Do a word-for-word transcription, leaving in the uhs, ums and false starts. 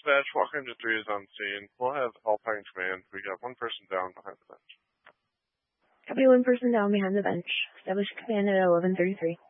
dispatch, Walker Ninja three is on scene. We'll have Alpine Command. We got one person down behind the bench. Copy, one person down behind the bench. Establish command at eleven thirty-three.